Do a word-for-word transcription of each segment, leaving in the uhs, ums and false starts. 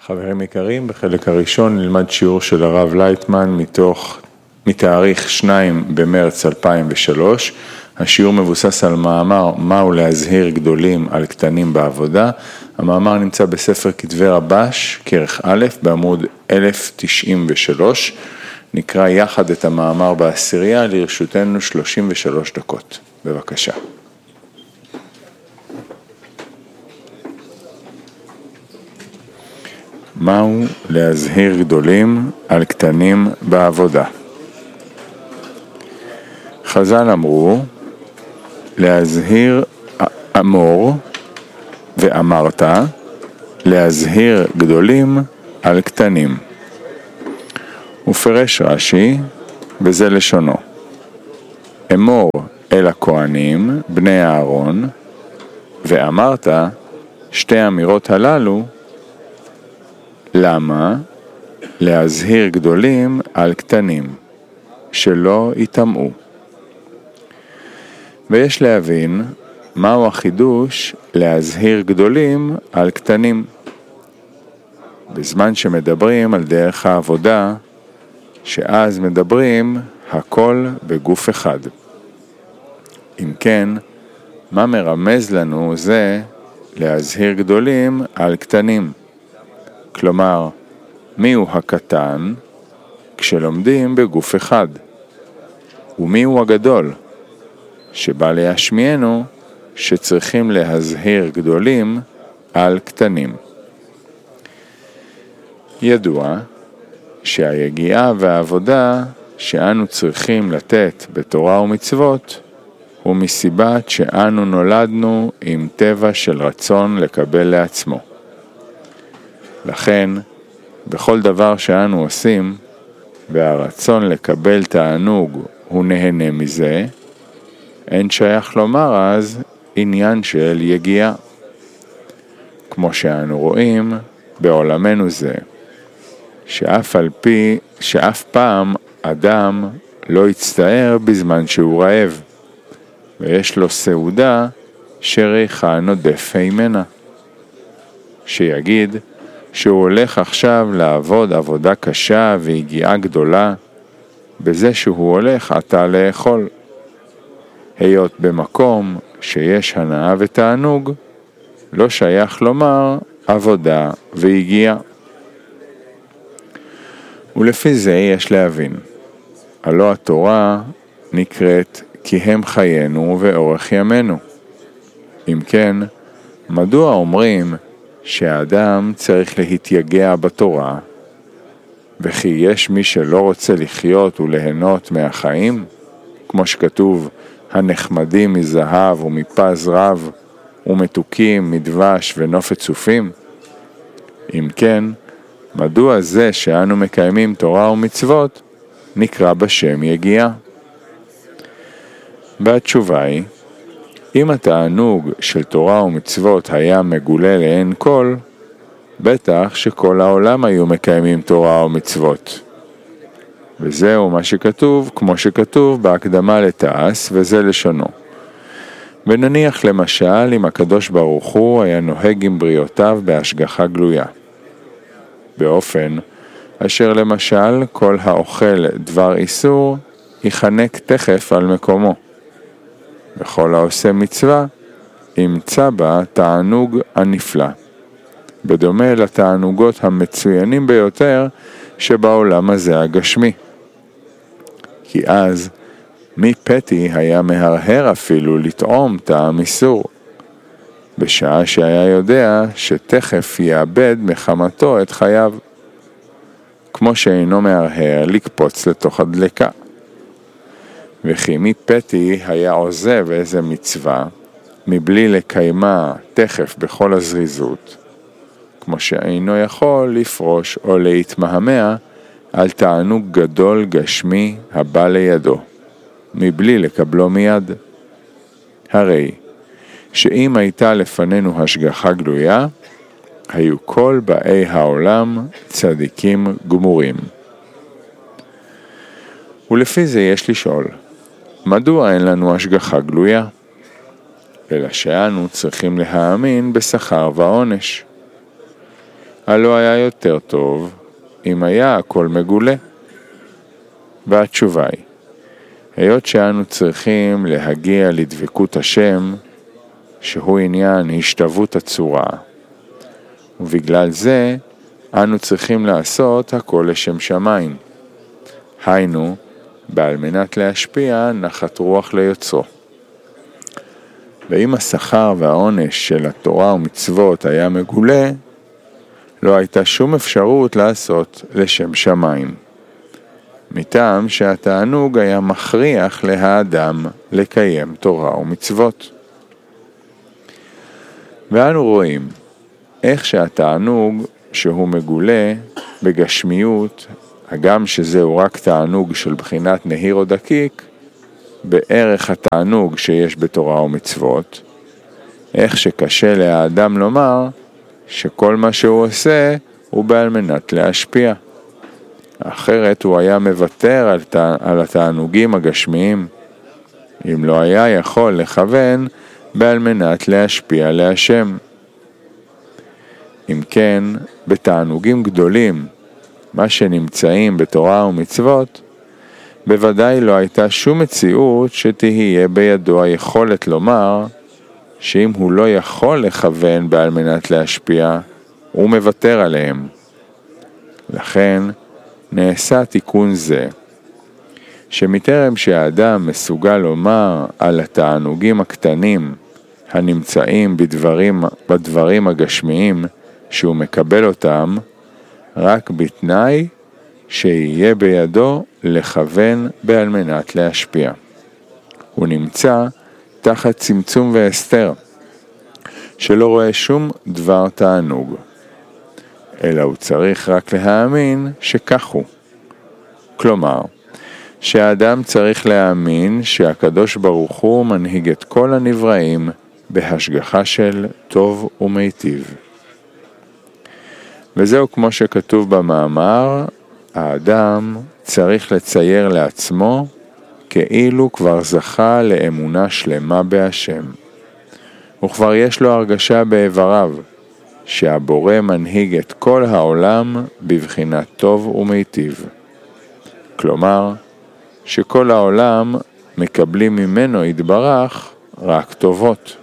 חברים יקרים, בחלק הראשון נלמד שיעור של הרב לייטמן מתוך, מתאריך שני במרץ אלפיים ושלוש. השיעור מבוסס על מאמר מהו להזהיר גדולים על קטנים בעבודה. המאמר נמצא בספר כתבי רבש, כרך א', בעמוד אלף תשעים ושלוש. נקרא יחד את המאמר בעשירייה, לרשותנו שלושים ושלוש דקות. בבקשה. מהו להזהיר גדולים על קטנים בעבודה? חז"ל אמרו, להזהיר אמור ואמרת, להזהיר גדולים על קטנים. ופרש רש"י, וזה לשונו. אמור אל הכהנים, בני אהרון, ואמרת, שתי האמירות הללו, למה? להזהיר גדולים על קטנים, שלא יטמעו. ויש להבין מהו החידוש להזהיר גדולים על קטנים. בזמן שמדברים על דרך העבודה, שאז מדברים הכל בגוף אחד. אם כן, מה מרמז לנו זה להזהיר גדולים על קטנים? כלומר, מיהו הקטן כשלומדים בגוף אחד? ומיהו הגדול שבא להשמיענו שצריכים להזהיר גדולים על קטנים? ידוע שהיגיעה והעבודה שאנו צריכים לתת בתורה ומצוות הוא מסיבת שאנו נולדנו עם טבע של רצון לקבל לעצמו. לכן, בכל דבר שאנו עושים, והרצון לקבל תענוג הוא נהנה מזה, אין שייך לומר אז עניין של יגיעה. כמו שאנו רואים בעולמנו זה, שאף על פי, שאף פעם אדם לא יצטער בזמן שהוא רעב, ויש לו סעודה שריחה נודף הימנה. שיגיד, שהוא הולך עכשיו לעבוד עבודה קשה והגיעה גדולה, בזה שהוא הולך עתה לאכול. היות במקום שיש הנאה ותענוג, לא שייך לומר עבודה והגיעה. ולפי זה יש להבין, הלא התורה נקראת כי הם חיינו ואורך ימינו. אם כן, מדוע אומרים שהאדם צריך להתייגע בתורה, וכי יש מי שלא רוצה לחיות וליהנות מהחיים, כמו שכתוב, הנחמדים מזהב ומפז רב, ומתוקים מדבש ונופת צופים? אם כן, מדוע זה שאנו מקיימים תורה ומצוות נקרא בשם יגיעה? והתשובה היא, אם התענוג של תורה ומצוות היה מגולה לאין כל, בטח שכל העולם היו מקיימים תורה ומצוות. וזהו מה שכתוב, כמו שכתוב בהקדמה לתעש, וזה לשונו. ונניח למשל אם הקדוש ברוך הוא היה נוהג עם בריאותיו בהשגחה גלויה. באופן אשר למשל כל האוכל דבר איסור יחנק תכף על מקומו. וכל העושה מצווה ימצא בה תענוג הנפלא, בדומה לתענוגות המצוינים ביותר שבעולם הזה הגשמי. כי אז מי פתי היה מהרהר אפילו לטעום טעם איסור, בשעה שהיה יודע שתכף יאבד מחמתו את חייו, כמו שאינו מהרהר לקפוץ לתוך הדלקה. וכי מי פתי היה עוזב איזה מצווה, מבלי לקיימה תכף בכל הזריזות, כמו שאינו יכול לפרוש או להתמהמה על תענוג גדול גשמי הבא לידו, מבלי לקבלו מיד. הרי שאם הייתה לפנינו השגחה גלויה, היו כל באי העולם צדיקים גמורים. ולפי זה יש לשאול, מדוע אין לנו השגחה גלויה? אלא שאנו צריכים להאמין בשכר ועונש. הלא היה יותר טוב אם היה הכל מגולה. והתשובה היא, היות שאנו צריכים להגיע לדבקות השם, שהוא עניין השתוות הצורה, ובגלל זה אנו צריכים לעשות הכל לשם שמיים. היינו, בעל מנת להשפיע נחת רוח ליוצרו. ואם השכר והעונש של התורה ומצוות היה מגולה, לא הייתה שום אפשרות לעשות לשם שמיים. מטעם שהתענוג היה מכריח להאדם לקיים תורה ומצוות. ואנו רואים איך שהתענוג שהוא מגולה בגשמיות, הגם שזהו רק תענוג של בחינת נהיר או דקיק, בערך התענוג שיש בתורה ומצוות, איך שקשה לאדם לומר שכל מה שהוא עושה הוא בעל מנת להשפיע. אחרת הוא היה מוותר על, תע... על התענוגים הגשמיים, אם לא היה יכול לכוון בעל מנת להשפיע להשם. אם כן, בתענוגים גדולים, מה שנמצאים בתורה ומצוות, בוודאי לא הייתה שום מציאות שתהיה בידו היכולת לומר שאם הוא לא יכול לכוון בעל מנת להשפיע, הוא מוותר עליהם. לכן נעשה תיקון זה, שמטרם שהאדם מסוגל לומר על התענוגים הקטנים הנמצאים בדברים, בדברים הגשמיים שהוא מקבל אותם, רק בתנאי שיהיה בידו לכוון בעל מנת להשפיע. הוא נמצא תחת צמצום והסתר, שלא רואה שום דבר תענוג, אלא הוא צריך רק להאמין שכך הוא. כלומר, שהאדם צריך להאמין שהקדוש ברוך הוא מנהיג את כל הנבראים בהשגחה של טוב ומיטיב. וזהו כמו שכתוב במאמר, האדם צריך לצייר לעצמו כאילו כבר זכה לאמונה שלמה בהשם. וכבר יש לו הרגשה באיבריו שהבורא מנהיג את כל העולם בבחינת טוב ומיטיב. כלומר, שכל העולם מקבלים ממנו יתברך רק טובות.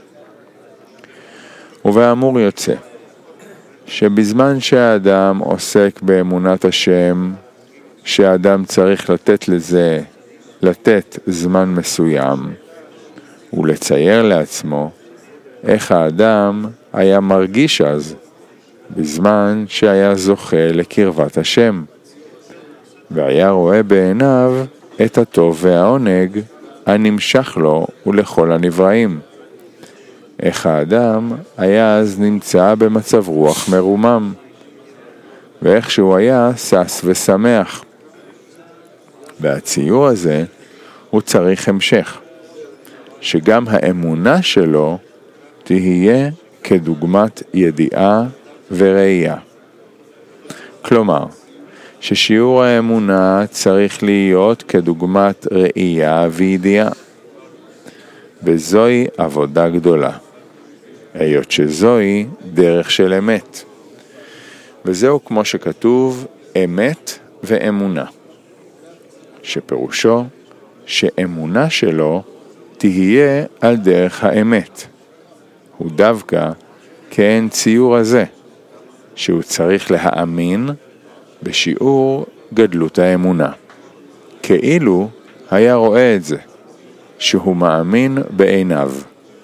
ובאמור יוצא, שבזמן שהאדם עוסק באמונת השם, שהאדם צריך לתת לזה, לתת זמן מסוים, ולצייר לעצמו איך האדם היה מרגיש אז, בזמן שהיה זוכה לקרבת השם, והיה רואה בעיניו את הטוב והעונג הנמשך לו ולכל הנבראים. איך האדם היה אז נמצא במצב רוח מרומם, ואיך שהוא היה שש ושמח. והציור הזה הוא צריך המשך, שגם האמונה שלו תהיה כדוגמת ידיעה וראייה. כלומר, ששיעור האמונה צריך להיות כדוגמת ראייה וידיעה. וזוהי עבודה גדולה, היות שזוהי דרך של אמת. וזהו כמו שכתוב אמת ואמונה, שפירושו שאמונה שלו תהיה על דרך האמת. הוא דווקא כאין ציור הזה, שהוא צריך להאמין בשיעור גדלות האמונה. כאילו היה רואה את זה, שהוא מאמין בעיניו.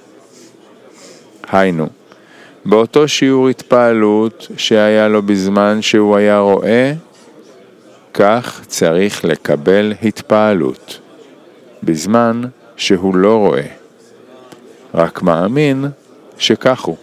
היינו, באותו שיעור התפעלות שהיה לו בזמן שהוא היה רואה, כך צריך לקבל התפעלות, בזמן שהוא לא רואה, רק מאמין שכך הוא.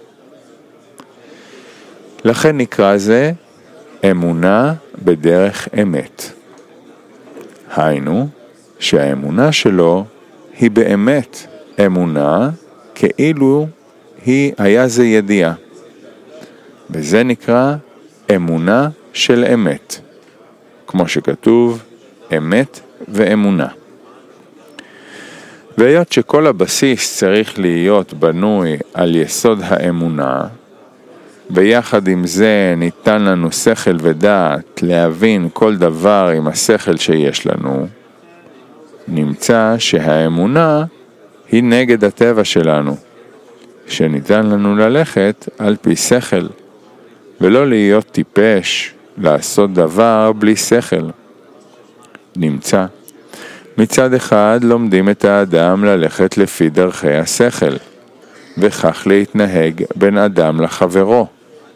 לכן נקרא זה אמונה בדרך אמת. היינו, שהאמונה שלו היא באמת אמונה כאילו היא היה זה ידיעה. וזה נקרא אמונה של אמת, כמו שכתוב אמת ואמונה. והיות שכל הבסיס צריך להיות בנוי על יסוד האמונה, ויחד עם זה ניתן לנו שכל ודעת להבין כל דבר עם השכל שיש לנו, נמצא שהאמונה היא נגד הטבע שלנו, שניתן לנו ללכת על פי שכל, ולא להיות טיפש, לעשות דבר בלי שכל. נמצא, מצד אחד לומדים את האדם ללכת לפי דרכי השכל, וכך להתנהג בין אדם לחברו.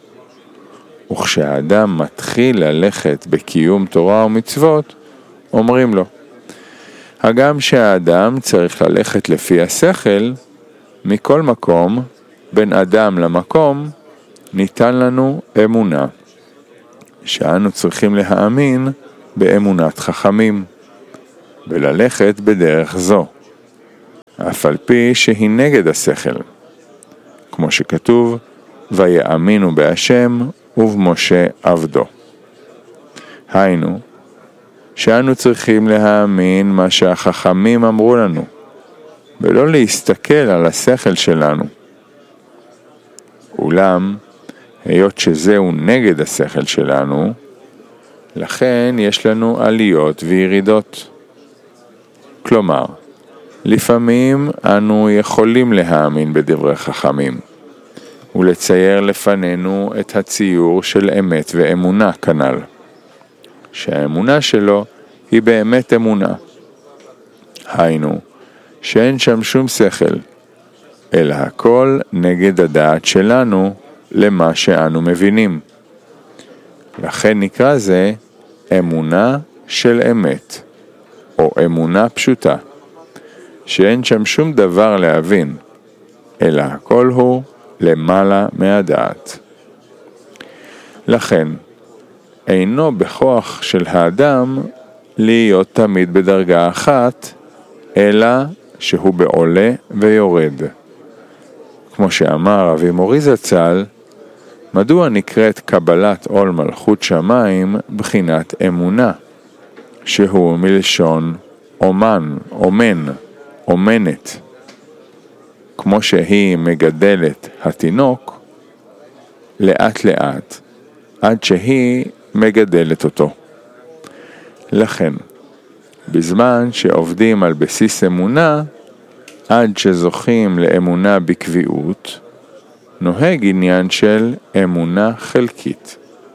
וכשהאדם מתחיל ללכת בקיום תורה ומצוות, אומרים לו, הגם שהאדם צריך ללכת לפי השכל, מכל מקום, בין אדם למקום, ניתן לנו אמונה, שאנו צריכים להאמין באמונת חכמים, וללכת בדרך זו, אף על פי שהיא נגד השכל, כמו שכתוב, ויאמינו בהשם ובמשה עבדו. היינו, שאנו צריכים להאמין מה שהחכמים אמרו לנו, ולא להסתכל על השכל שלנו. אולם, היות שזהו נגד השכל שלנו, לכן יש לנו עליות וירידות. כלומר, לפעמים אנו יכולים להאמין בדברי חכמים, ולצייר לפנינו את הציור של אמת ואמונה כנ"ל, שהאמונה שלו היא באמת אמונה. היינו, שאין שם שום שכל, אלא הכל נגד הדעת שלנו למה שאנו מבינים. לכן נקרא זה אמונה של אמת, או אמונה פשוטה, שאין שם שום דבר להבין, אלא הכל הוא למעלה מהדעת. לכן, אינו בכוח של האדם להיות תמיד בדרגה אחת, אלא שהוא בעולה ויורד. כמו שאמר אבי מורי זצ"ל, מדוע נקראת קבלת עול מלכות שמיים בחינת אמונה, שהוא מלשון אומן, אומן, אומנת. כמו שהיא מגדלת התינוק, לאט לאט, עד שהיא מגדלת אותו. לכן, בזמן שעובדים על בסיס אמונה, עד שזוכים לאמונה בקביעות, נוהג עניין של אמונה חלקית.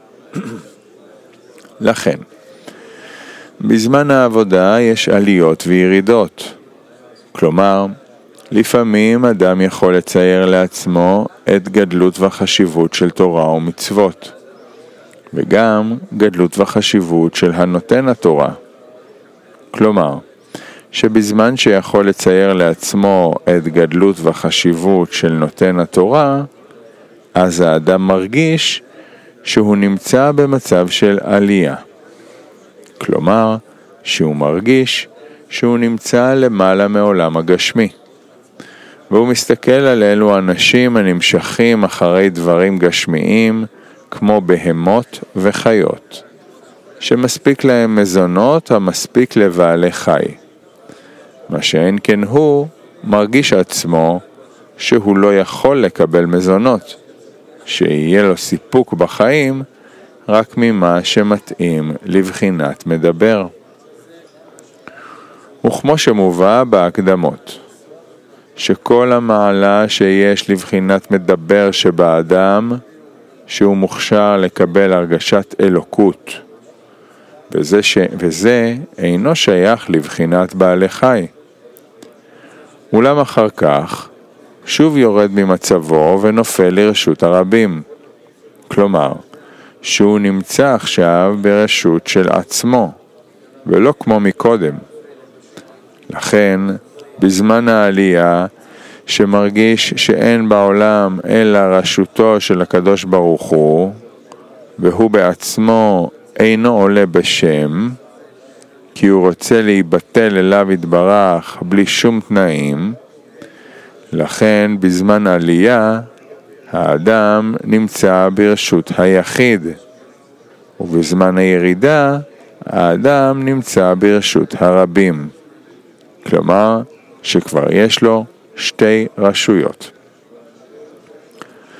לכן, בזמן העבודה יש עליות וירידות. כלומר, לפעמים אדם יכול לצייר לעצמו את גדלות וחשיבות של תורה ומצוות, וגם גדלות וחשיבות של הנותן התורה. כלומר, שבזמן שיכול לצייר לעצמו את גדלות וחשיבות של נותן התורה, אז האדם מרגיש שהוא נמצא במצב של עלייה. כלומר, שהוא מרגיש שהוא נמצא למעלה מעולם הגשמי. והוא מסתכל על אלו אנשים הנמשכים אחרי דברים גשמיים, כמו בהמות וחיות, שמספיק להם מזונות המספיק לבעלי חי. מה שאין כן הוא מרגיש עצמו שהוא לא יכול לקבל מזונות, שיהיה לו סיפוק בחיים רק ממה שמתאים לבחינת מדבר. וכמו שמובא בהקדמות, שכל המעלה שיש לבחינת מדבר שבאדם, שהוא מוכשר לקבל הרגשת אלוקות, וזה, ש... וזה אינו שייך לבחינת בעלי חי. אולם אחר כך, שוב יורד ממצבו ונופל לרשות הרבים. כלומר, שהוא נמצא עכשיו ברשות של עצמו, ולא כמו מקודם. לכן, בזמן העלייה, שמרגיש שאין בעולם אלא רשותו של הקדוש ברוך הוא, והוא בעצמו אינו עולה בשם, כי הוא רוצה להיבטל אליו יתברך בלי שום תנאים, לכן בזמן עלייה האדם נמצא ברשות היחיד, ובזמן הירידה האדם נמצא ברשות הרבים. כלומר, שכבר יש לו שתי רשויות.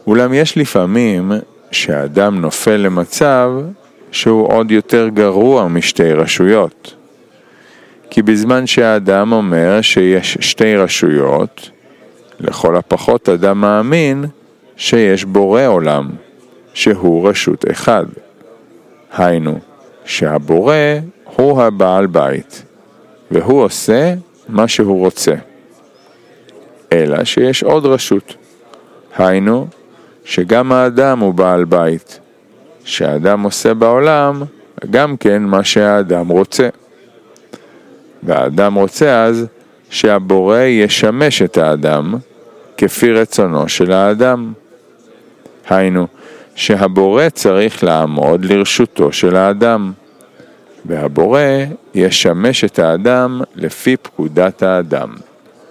אולם יש לפעמים שהאדם נופל למצב שהוא עוד יותר גרוע משתי רשויות. כי בזמן שהאדם אומר שיש שתי רשויות, לכל הפחות אדם מאמין שיש בורא עולם, שהוא רשות אחד. היינו, שהבורא הוא הבעל בית, והוא עושה מה שהוא רוצה. אלא שיש עוד רשות. היינו, שגם האדם הוא בעל בית, שהאדם עושה בעולם גם כן מה שהאדם רוצה. והאדם רוצה אז שהבורא ישמש את האדם כפי רצונו של האדם. היינו, שהבורא צריך לעמוד לרשותו של האדם, והבורא ישמש את האדם לפי פקודת האדם.